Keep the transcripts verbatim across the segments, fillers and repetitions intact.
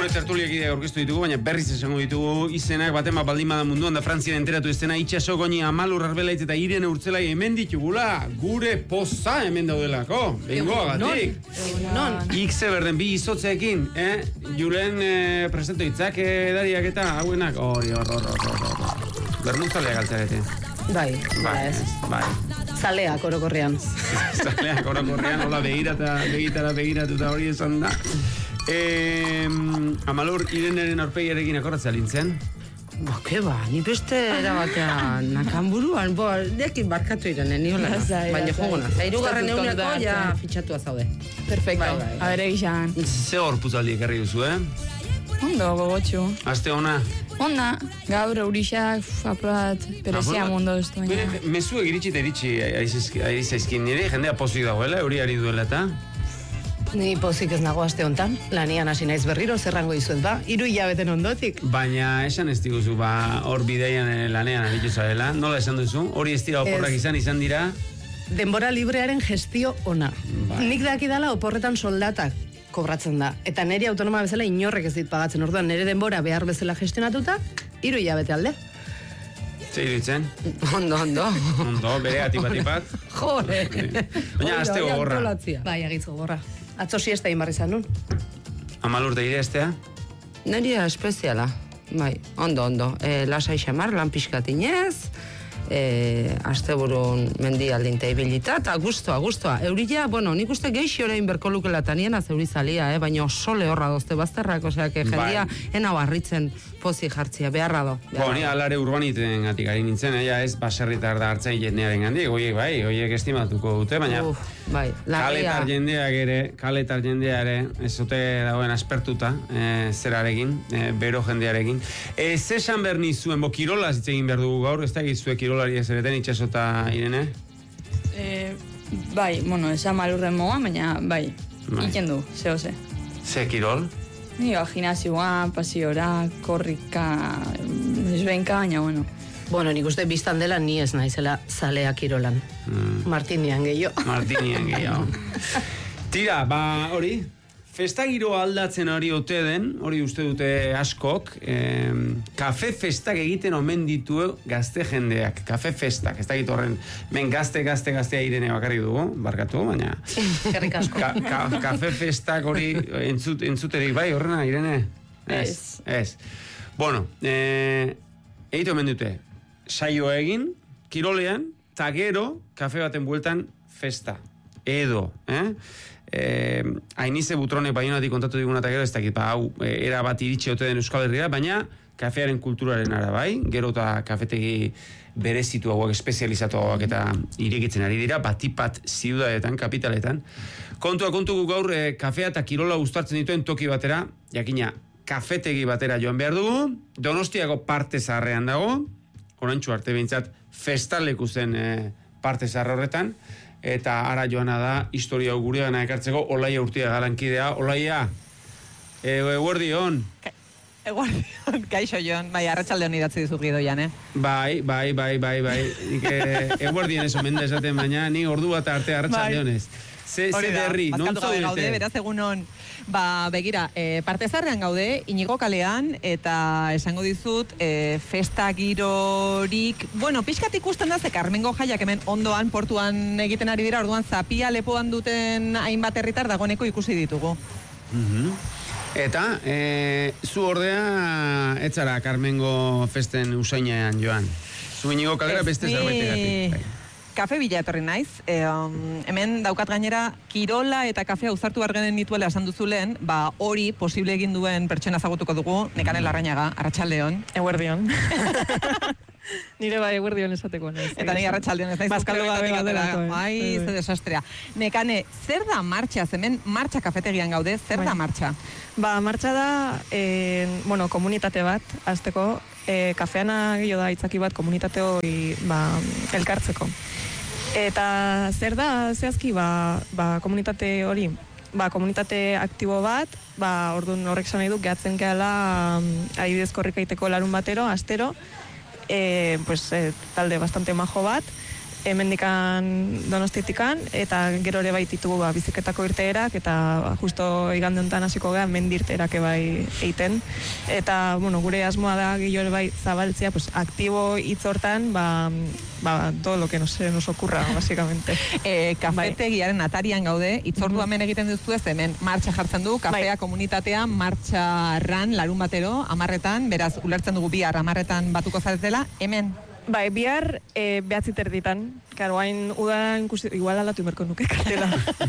tertuliak aurkeztu ditugu, baina berriz esango ditugu izenak baten bat baldin bada munduan da Frantzian enteratu estena Itxaso Goñi, Amalur Arbelaitz eta Irene Urtzelai hemen ditugula, gure poza hemen daudelako, bengoagatik. Non? Ikze berden bi izotzeekin, eh? Julen eh, presento itzak edariak eta hauenak, hori, hor, hor, hor, hor. Bermuzaleak altzarete. Bai, bai, ez. Bai. Zaleak orokorrean. Zaleak orokorrean, hola begirata, begitara begiratuta hori esan da. Eh, Amalur, Ireneren aurpegiarekin akorratzea lintzen? Bo, ke ba, ni beste erabatean nakanburuan, bo, nekin barkatu Irene, ni hola. Baina jogona, zairugarren eguneko ja fitxatua zaude. Perfecto, a bere gizan. Ze hor puzaldi ekarri duzu, eh? Ondo, gogotxu. Aste ona? Onda, gaur eurixak, aprobat, perezia mundo ez duena. Mezu egiritxi eta iritsi aizaizkin nire, jendea pozik dagoela, euriari duela eta? Ni pozik ez nago aste hontan, lanian hasi naiz berriro, zerrango izuet ba, hiru hilabeten ondotik. Baina esan ez diguzu, ba, hor bideian lanean aritu zarela, nola esan duzu? Hori ez dira oporrak izan, izan dira? Denbora librearen gestio ona. Bai. Nik dakidala oporretan soldatak kobratzen da. Eta niri autonoma bezala inorrek ez dit pagatzen. Orduan, nire denbora behar bezala gestionatuta, hiru hilabete alde. Ze iruditzen? Ondo, ondo. Ondo, bere atipat-ipat. Jore. Baina aste gogorra. Bai, agitz gogorra. Atzo siesta inbarri zan nun. Amalur da ire estea? Neria espeziala. Bai, ondo, ondo. E, lasai xamar, lan pixkatinez, e, asteburun mendialdin eta ibilita, eta gustoa, gustoa. Eurila, bueno, nik uste geixi orain berko lukela taniena zeurizalia, eh? Baina oso lehorra dozte bazterrak, osea, que jendia ena barritzen pozi jartzia, beharra do. Bo, ni alare urbaniten gatik ari nintzen, ea ez baserritar da hartzai jendearen gandik, oiek bai, oiek estimatuko dute, baina Uf, bai, kaletar jendeak ere, kaletar jendea ere, ez zote dagoen aspertuta, e, zerarekin, e, bero jendearekin. E, zesan behar nizuen, bo, kirolaz hitz egin behar dugu gaur, ez da egizue kirolari ez ereten, Itxasota Irene? Eh, bai, bueno, esan malurren moa, baina bai, bai. Iken du, zeo ze. Ze kirol? Niga, gimnasioa, pasiora, korrika, esbenka, baina, bueno. Bueno, nik uste biztan dela ni ez naizela zalea kirolan. Mm. Martinian gehiago. Martinian gehiago. Tira, ba, hori, festa giro aldatzen hori ote den, hori uste dute askok, eh, kafe festak egiten omen ditu gazte jendeak, kafe festak, ez da egit horren, men gazte, gazte, gaztea Irene bakarri dugu, barkatu, baina... Gerrik asko. Ka, ka, kafe festak hori entzut, entzuterik bai, horrena, Irene? Ez. Ez. Bueno, eh, egite omen dute, saio egin, kirolean, eta gero, kafe baten bueltan festa. Edo, eh? Eh, Ainize Butronek Baionatik kontatu diguna eta gero ez dakit, ba, hau, era bat iritsi ote den Euskal Herria, baina kafearen kulturaren ara bai, gero eta kafetegi berezitu hauak, espezializatu hauak eta irekitzen ari dira, batipat ziudadetan, kapitaletan. Kontua kontu gaur, eh, kafea eta kirola uztartzen dituen toki batera, jakina, kafetegi batera joan behar dugu, Donostiako parte zaharrean dago, orantxu arte behintzat, festaleku zen eh, parte zaharra horretan, eta ara joana da, historia gurea gana ekartzeko, Olaia Urtia galankidea. Olaia, eguerdi hon. Eguerdi hon, kaixo Jon, bai, arratsalde hon idatzi dizut gidoian, eh? Bai, bai, bai, bai, bai, nik eguerdi hon eso mende esaten, baina ni ordu bat arte arratsalde honez. Ze, ze derri, non zaudete? Gaude, beraz egunon, ba, begira, e, parte zarrean gaude, Inigo kalean, eta esango dizut, e, festa girorik, bueno, pixkat ikusten da, ze Karmengo jaiak hemen ondoan, portuan egiten ari dira, orduan zapia lepoan duten hainbat herritar dagoeneko ikusi ditugu. Mm-hmm. Eta, e, zu ordea, etzara Karmengo festen usainean joan. Zu Inigo kalera beste zerbaitegatik. Kafe bila etorri naiz, e, um, hemen daukat gainera kirola eta kafea uzartu argenen nituela esan duzu lehen, ba hori posible egin duen pertsona zagutuko dugu, Nekane Larrañaga, arratsaldeon. Eguerdion. Nire bai eguerdion esateko naiz. Eta nire arratsaldeon ez naiz. Bazkaldu gabe gaudela. Ai, ze desastrea. Nekane, zer da martxa, hemen martxa kafetegian gaude, zer da martxa? Ba, martxa da, eh, bueno, komunitate bat, azteko, eh, kafeana gehiago da itzaki bat komunitate hori ba, elkartzeko. Eta zer da, zehazki, ba, ba, komunitate hori, ba, komunitate aktibo bat, ba, orduan horrek esan nahi du, gehatzen gehala, adibidez korrika iteko larun batero, astero, e, pues, e, talde bastante majo bat, hemendikan Donostiatikan, eta gero ere bai ditugu ba, biziketako irteerak, eta justo igande honetan hasiko gara mendirterak bai egiten. Eta, bueno, gure asmoa da gehiago ere bai zabaltzea, pues, aktibo hitz hortan, ba, ba, todo lo que nos, nos ocurra, básicamente. E, kafetegiaren atarian gaude, itzordua hemen egiten duzu ez, hemen martxa jartzen du, kafea bai. Komunitatea martxarran, larun batero, amarretan, beraz, ulertzen dugu bihar, amarretan batuko zaretela, hemen. Bai, bihar e, behatzi terditan. Karo, hain udan ikusi, igual alatu imerko nuke kartela.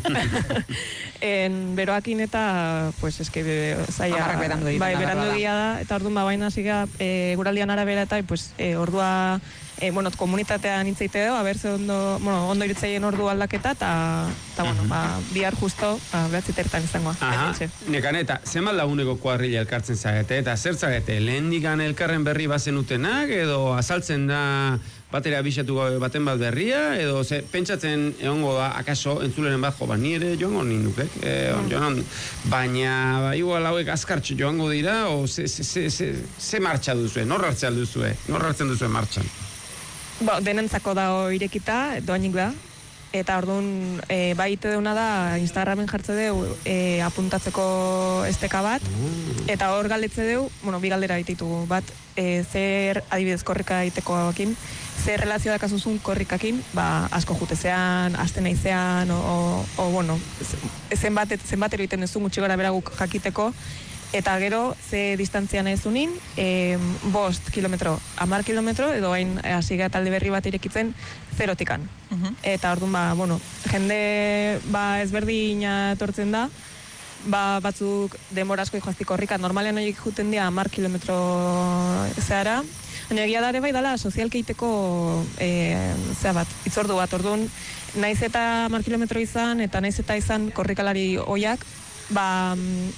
en, beroakin eta, pues, eske, zaila... Amarrak berandu egiten. Bai, berandu egia da, eta orduan ba, baina ziga, e, guraldian arabera eta, pues, e, ordua, e, bueno, komunitatean intzeite edo, haber ze ondo, bueno, ondo iritzeien ordu aldaketa, eta, eta, bueno, ba, bihar justo, ba, behatzi terditan izangoa. Aha, nekane, eta zemal laguneko kuadrilla elkartzen zagete, eta zer zagete, lehen digan elkarren berri bazen utenak, edo azaltzen da batera abisatu baten bat berria, edo ze, pentsatzen egongo da, akaso, entzuleren bat, jo, ba, ni ere joango nindukek, e, mm. joan, baina, ba, igual hauek azkartxo joango dira, o ze, ze, ze, ze, ze martxa duzue, nor hartzea duzue, nor hartzen duzue martxan? Ba, denentzako dago irekita, doainik da, eta orduan, e, bai ite deuna da, Instagramen jartze deu, e, apuntatzeko esteka bat, mm. eta hor galdetze deu, bueno, bi galdera ditugu, bat, e, zer adibidez korrika egitekoakin, zer relazioa dakazuzun korrikakin, ba, asko jutezean, aste naizean, o, o, o bueno, zenbat, zenbatero egiten duzu gutxi gara beraguk jakiteko, eta gero, ze distantzia nahi zunin, e, bost kilometro, amar kilometro, edo hain hasi gara talde berri bat irekitzen, zerotikan. Uh-huh. Eta orduan, ba, bueno, jende ba, ezberdina etortzen da, ba, batzuk denbora asko joaztik korrika, normalean horiek juten dira amar kilometro zehara, baina egia dare bai dala sozialke iteko e, zea bat, itzordu bat, orduan, naiz eta amar kilometro izan, eta naiz eta izan korrikalari oiak, ba,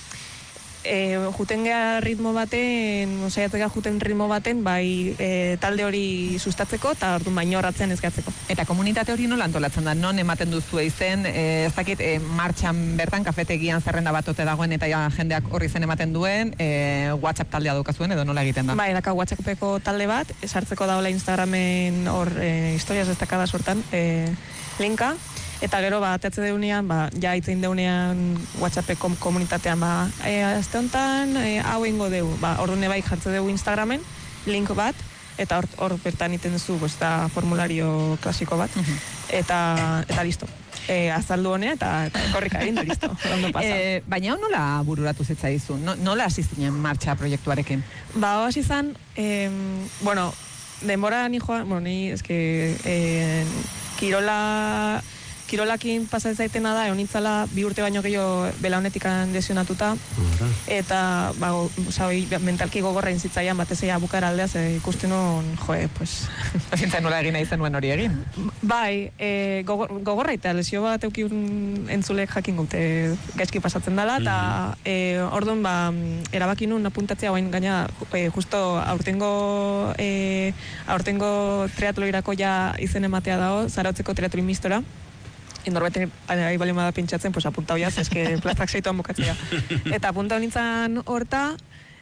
e, juten geha ritmo baten, saiatzea juten ritmo baten, bai e, talde hori sustatzeko, eta orduan baino horratzean ezgatzeko. Eta komunitate hori nola antolatzen da, non ematen duzu izen, e, ez dakit, e, martxan bertan, kafetegian zerrenda bat ote dagoen, eta ja, jendeak horri zen ematen duen, e, WhatsApp taldea daukazuen, edo nola egiten da? Bai, daka WhatsAppeko talde bat, sartzeko daola Instagramen hor e, historias destacada sortan, e, linka, eta gero, ba, ateatze deunean, ba, ja itzein deunean WhatsAppeko komunitatean, ba, e, azte honetan, e, hau ingo deu, ba, orduan bai jartze deu Instagramen, link bat, eta hor, hor bertan iten duzu, pues, da formulario klasiko bat, uh-huh. eta, eta listo. E, azaldu honea, eta, eta korrika egin, listo, ondo pasa. E, baina hon nola bururatu zitzaizu? No, nola hasi zinen martxa proiektuarekin? Ba, hasi zan, eh, bueno, denbora ni joan, bueno, ni, eske, eh, kirola... Kirolakin pasa zaitena da, egon itzala bi urte baino gehiago belaunetikan lesionatuta, eta ba, oza, mentalki gogorra inzitzaian, batez ea bukara aldea, ze ikusten hon, joe, pues... Zintzen nola egin nahi zenuen hori egin? Bai, e, gogor, gogorra eta lesio bat eukiun entzulek jakin gute gaizki pasatzen dela, eta e, orduan, ba, erabaki nun apuntatzea bain gaina, e, justo aurtengo, e, aurtengo triatloirako ja izen ematea dago, Zarautzeko triatloi mistora, Indorbeten ahi bali ma da pintxatzen, pues apuntau jaz, eske plazak seituan bukatzea. Eta apuntau nintzen horta,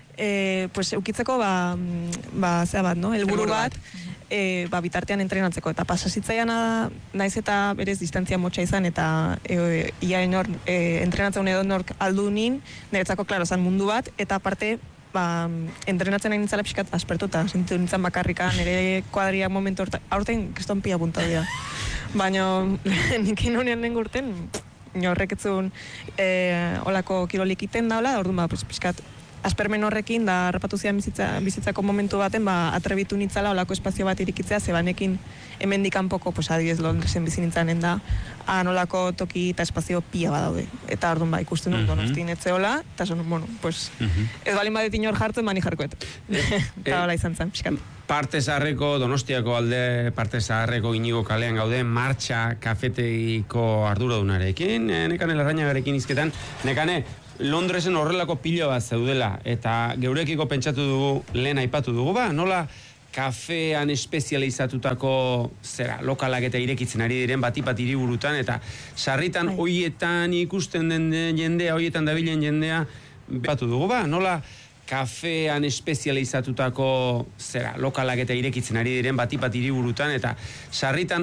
e, pues eukitzeko, ba, ba zea bat, no? Elburu bat, e, ba, bitartean entrenatzeko. Eta pasasitzaiana naiz eta berez distantzia motxa izan, eta e, ia enor, e, entrenatzen edo nork aldu nin, niretzako, klaro, zan mundu bat, eta aparte, ba, entrenatzen nahi nintzala pixkat aspertuta, zintu nintzen bakarrika, nire kuadria momentu horta, aurten kriston pia apuntau dira. Baina nik inonean den gurten, horreketzun e, olako kirolik iten daula, orduan ba, pixkat aspermen horrekin, da harrapatu zian bizitza, bizitzako momentu baten, ba, atrebitu nitzala olako espazio bat irikitzea, zebanekin hemendik kanpoko, pues, adibidez Londresen bizi nintzanen da, han olako toki eta espazio pia badaude. Eta orduan ba, ikusten dut, uh-huh. Donostin etzeola, eta son, bueno, pues, uh-huh. ez balin badet inor jartzen, mani jarkoet. Eta hola izan zen, pixkat. Parte zaharreko, Donostiako alde, parte zaharreko Inigo kalean gaude, martxa kafeteiko arduradunarekin, nekane Larrañagarekin izketan, nekane, Londresen horrelako pilo bat zeudela, eta geurekiko pentsatu dugu, lehen aipatu dugu, ba, nola kafean espezializatutako zera, lokalak eta irekitzen ari diren batipat hiriburutan, eta sarritan hoietan ikusten den jendea, hoietan dabilen jendea, aipatu dugu, ba, nola kafean espezializatutako zera, lokalak eta irekitzen ari diren batipat hiriburutan, eta sarritan